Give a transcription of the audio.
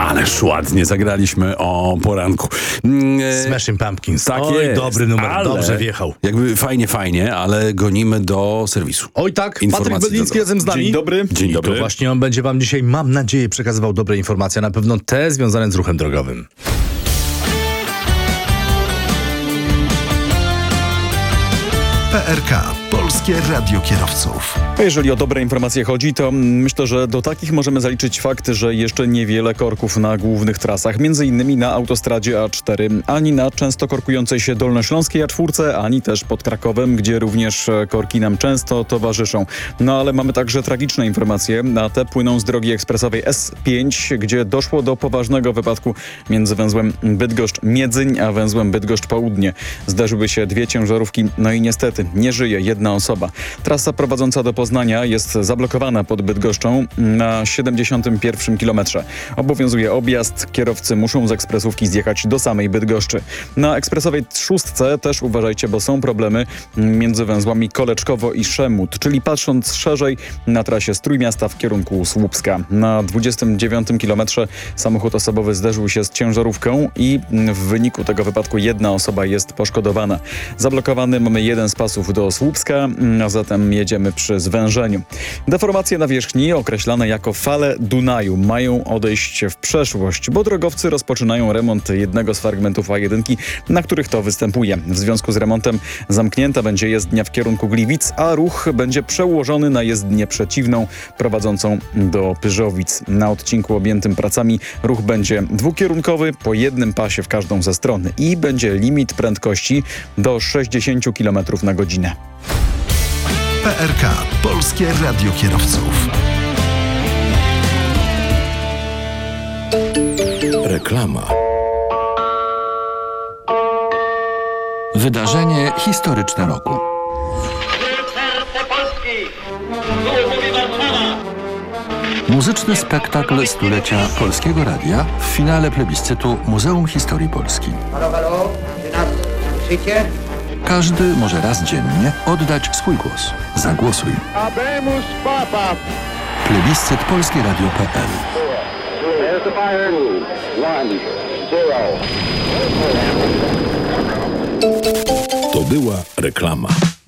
Ależ ładnie zagraliśmy o poranku. Smashing Pumpkins. Tak Oj, jest, dobry numer, ale dobrze wjechał. Jakby fajnie, ale gonimy do serwisu. Oj tak, Informacji Patryk Bedliński razem z nami. Dzień dobry. Dzień dobry. To właśnie on będzie wam dzisiaj, mam nadzieję, przekazywał dobre informacje, na pewno te związane z ruchem drogowym. PRK, Polskie Radio Kierowców. A jeżeli o dobre informacje chodzi, to myślę, że do takich możemy zaliczyć fakt, że jeszcze niewiele korków na głównych trasach, między innymi na autostradzie A4, ani na często korkującej się Dolnośląskiej A4, ani też pod Krakowem, gdzie również korki nam często towarzyszą. No ale mamy także tragiczne informacje, a te płyną z drogi ekspresowej S5, gdzie doszło do poważnego wypadku między węzłem Bydgoszcz-Miedzyń, a węzłem Bydgoszcz-Południe. Zdarzyły się dwie ciężarówki, no i niestety nie żyje jedna osoba. Trasa prowadząca do Poznania jest zablokowana pod Bydgoszczą na 71 kilometrze. Obowiązuje objazd. Kierowcy muszą z ekspresówki zjechać do samej Bydgoszczy. Na ekspresowej szóstce też uważajcie, bo są problemy między węzłami Koleczkowo i Szemut, czyli patrząc szerzej na trasie z Trójmiasta w kierunku Słupska. Na 29 kilometrze samochód osobowy zderzył się z ciężarówką i w wyniku tego wypadku jedna osoba jest poszkodowana. Zablokowany mamy jeden z pasów do Słupska, a zatem jedziemy przy zwężeniu. Deformacje nawierzchni określane jako fale Dunaju mają odejść w przeszłość, bo drogowcy rozpoczynają remont jednego z fragmentów A1, na których to występuje. W związku z remontem zamknięta będzie jezdnia w kierunku Gliwic, a ruch będzie przełożony na jezdnię przeciwną prowadzącą do Pyżowic. Na odcinku objętym pracami ruch będzie dwukierunkowy po jednym pasie w każdą ze stron i będzie limit prędkości do 60 km na godzinę. PRK, Polskie Radio Kierowców. Reklama. Wydarzenie historyczne roku. Muzyczny spektakl stulecia Polskiego Radia w finale plebiscytu Muzeum Historii Polski. Halo, czy nas słyszycie? Każdy może raz dziennie oddać swój głos. Zagłosuj. Habemus Papa. Plebiscyt polskieradio.pl. To była reklama.